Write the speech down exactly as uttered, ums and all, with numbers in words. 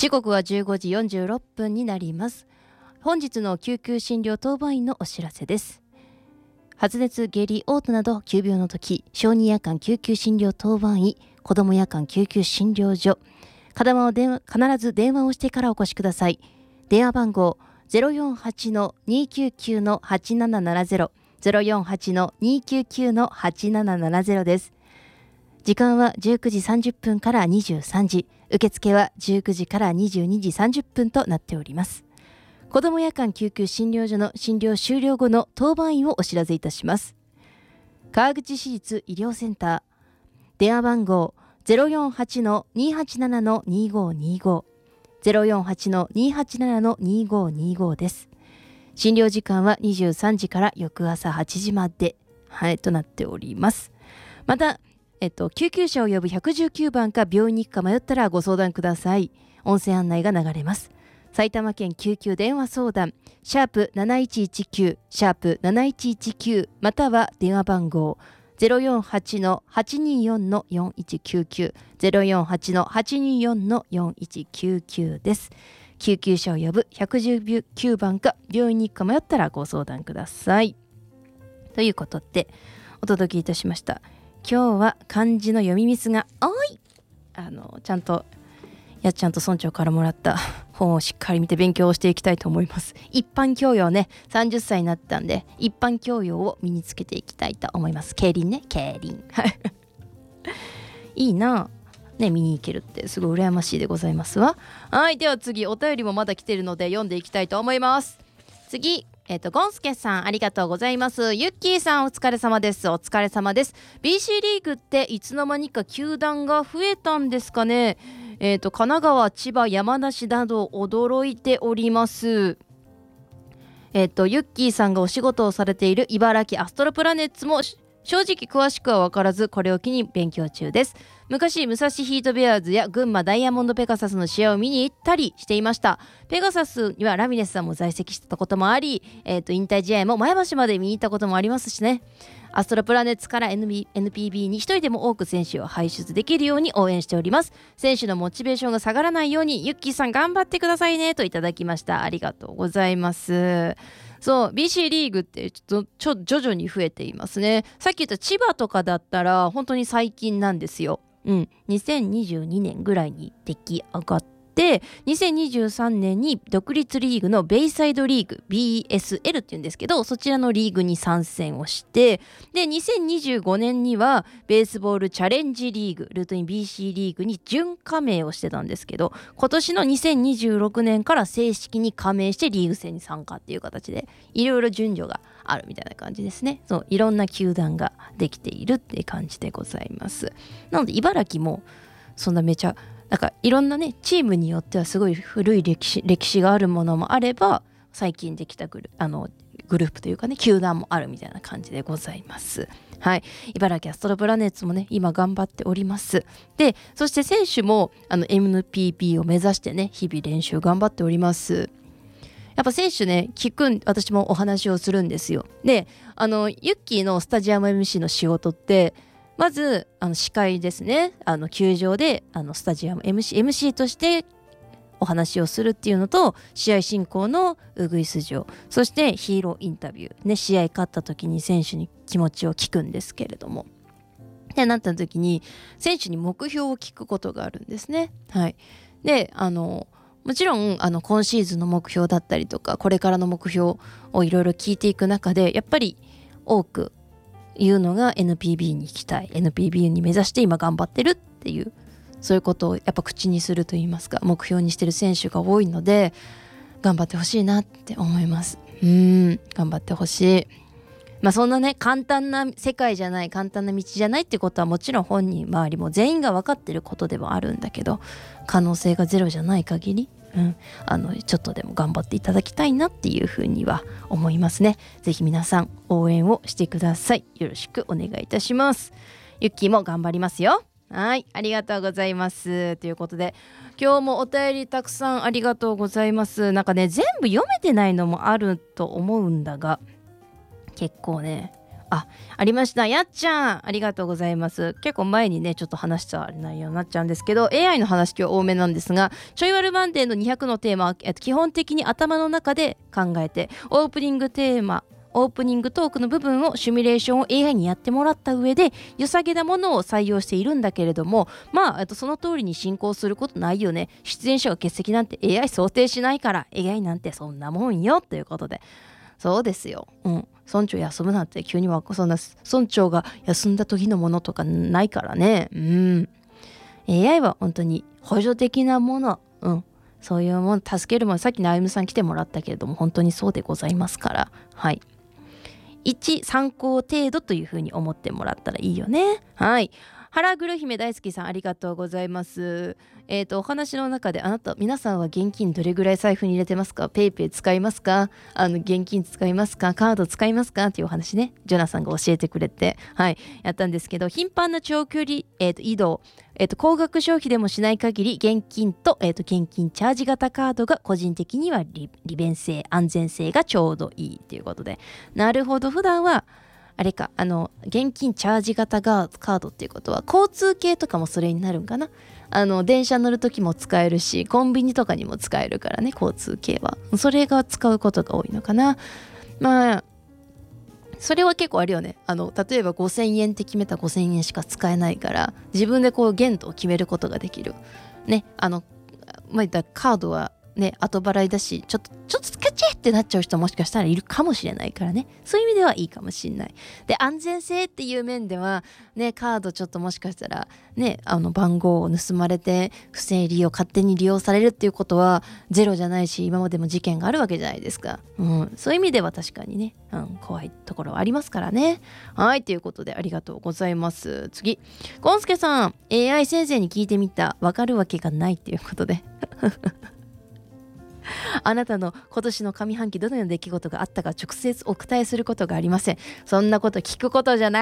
時刻はじゅうごじよんじゅうろっぷんになります。本日の救急診療当番員のお知らせです。発熱、下痢、嘔吐など急病の時、小児夜間救急診療当番員、子ども夜間救急診療所、必ず電話をしてからお越しください。電話番号 ゼロよんはちのにきゅうきゅうのはちななななゼロ ゼロよんはちのにきゅうきゅうのはちななななゼロです。時間はじゅうくじさんじゅっぷんからにじゅうさんじ、受付はじゅうくじからにじゅうにじさんじゅっぷんとなっております。子ども夜間救急診療所の診療終了後の当番員をお知らせいたします。川口市立医療センター、電話番号 ゼロよんはちのにはちななのにごにご ゼロよんはちのにはちななのにごにごです。診療時間はにじゅうさんじから翌朝はちじまで、はい、となっております。またえっと、救急車を呼ぶいちいちきゅうばんか病院に行くか迷ったらご相談ください。音声案内が流れます。埼玉県救急電話相談シャープなないちいちきゅうシャープなないちいちきゅうまたは電話番号 ゼロよんはちのはちによんのよんいちきゅうきゅう ゼロよんはちのはちによんのよんいちきゅうきゅうです。救急車を呼ぶいちいちきゅうばんか病院に行くか迷ったらご相談ください。ということでお届けいたしました。今日は漢字の読みミスが多い。あのちゃんとやっちゃんと村長からもらった本をしっかり見て勉強をしていきたいと思います。一般教養ね、さんじゅっさいになったんで一般教養を身につけていきたいと思います。競輪ね、競輪いいなね、見に行けるってすごい羨ましいでございますわ。はい、では次お便りもまだ来てるので読んでいきたいと思います。次えっと、ゴンスケさんありがとうございます。ユッキーさんお疲れ様です。お疲れ様です。 ビーシー リーグっていつの間にか球団が増えたんですかね。えっと神奈川、千葉、山梨など驚いております。えっとユッキーさんがお仕事をされている茨城アストロプラネッツも正直詳しくは分からず、これを機に勉強中です。昔武蔵ヒートベアーズや群馬ダイヤモンドペガサスの試合を見に行ったりしていました。ペガサスにはラミレスさんも在籍してたこともあり、えーと引退試合も前橋まで見に行ったこともありますしね。アストロプラネッツから エヌピービー に一人でも多く選手を輩出できるように応援しております。選手のモチベーションが下がらないようにユッキーさん頑張ってくださいねといただきました。ありがとうございます。そう ビーシー リーグってちょっとちょ徐々に増えていますね。さっき言った千葉とかだったら本当に最近なんですよ。うん、にせんにじゅうにねんぐらいに出来上がってにせんにじゅうさんねんに独立リーグのベイサイドリーグ ビーエスエル っていうんですけど、そちらのリーグに参戦をして、でにせんにじゅうごねんにはベースボールチャレンジリーグルートイン ビーシー リーグに準加盟をしてたんですけど、今年のにせんにじゅうろくねんから正式に加盟してリーグ戦に参加っていう形でいろいろ順序があるみたいな感じですね。そういろんな球団ができているっていう感じでございます。なので茨城もそんなめちゃなんかいろんなねチームによってはすごい古い歴史歴史があるものもあれば、最近できたグルあのグループというかね球団もあるみたいな感じでございます。はい、茨城アストロプラネッツもね今頑張っております。でそして選手もあの エヌピービー を目指してね日々練習頑張っております。やっぱ選手ね聞くん私もお話をするんですよ。であのユッキーのスタジアム エムシー の仕事ってまずあの司会ですね。あの球場であのスタジアム エムシー, エムシーとしてお話をするっていうのと、試合進行のウグイス嬢、そしてヒーローインタビューね、試合勝った時に選手に気持ちを聞くんですけれども、でなった時に選手に目標を聞くことがあるんですね。はい。であのもちろんあの今シーズンの目標だったりとかこれからの目標をいろいろ聞いていく中で、やっぱり多く言うのが エヌピービー に行きたい エヌピービー に目指して今頑張ってるっていう、そういうことをやっぱ口にするといいますか目標にしてる選手が多いので、頑張ってほしいなって思います。うーん頑張ってほしい。まあそんなね簡単な世界じゃない、簡単な道じゃないってことはもちろん本人周りも全員が分かってることではあるんだけど、可能性がゼロじゃない限り、うん、あのちょっとでも頑張っていただきたいなっていうふうには思いますね。ぜひ皆さん応援をしてください。よろしくお願いいたします。ゆっきーも頑張りますよ。はい、ありがとうございます。ということで今日もお便りたくさんありがとうございます。なんかね全部読めてないのもあると思うんだが、結構ねあ、ありました。やっちゃん、ありがとうございます。結構前にね、ちょっと話した内容になっちゃうんですけど、エーアイ の話今日多めなんですが、ちょいワルマンデーのにひゃくのテーマは、えっと、基本的に頭の中で考えて、オープニングテーマ、オープニングトークの部分をシミュレーションを エーアイ にやってもらった上で良さげなものを採用しているんだけれども、まあ、えっと、その通りに進行することないよね。出演者が欠席なんて エーアイ 想定しないから エーアイ なんてそんなもんよということで、そうですよ。うん。村長休むなんて急にはそんな村長が休んだ時のものとかないからね。うん。エーアイ は本当に補助的なもの。うん。そういうもの、助けるもの、さっきのあゆむさん来てもらったけれども、本当にそうでございますから。はい。いち参考程度というふうに思ってもらったらいいよね。はい。原黒姫大好きさん、ありがとうございます。えっと、お話の中で、あなた、皆さんは現金どれぐらい財布に入れてますか？ペイペイ使いますか？あの、現金使いますか？カード使いますか？っていうお話ね、ジョナさんが教えてくれて、はい、やったんですけど、頻繁な長距離、えっと、移動、えっと、高額消費でもしない限り、現金と、えっと、現金チャージ型カードが個人的には利、利便性、安全性がちょうどいいということで、なるほど、普段は、あれか、あの、現金チャージ型がカードっていうことは、交通系とかもそれになるんかな。あの、電車乗るときも使えるし、コンビニとかにも使えるからね、交通系は。それが使うことが多いのかな。まあ、それは結構あるよね。あの、例えばごせんえんって決めたごせんえんしか使えないから、自分でこう限度を決めることができる。ね、あの、まあ、言ったらカードはね、後払いだし、ちょっと、ちょっとカチッってなっちゃう人もしかしたらいるかもしれないからね。そういう意味ではいいかもしれない。で、安全性っていう面では、ね、カードちょっともしかしたら、ね、あの番号を盗まれて、不正利用、勝手に利用されるっていうことはゼロじゃないし、今までも事件があるわけじゃないですか。うん、そういう意味では確かにね、うん、怖いところはありますからね。はい、ということでありがとうございます。次、ゴンスケさん、エーアイ 先生に聞いてみた。わかるわけがないっていうことで。あなたの今年の上半期どのような出来事があったか直接お答えすることがありません。そんなこと聞くことじゃない。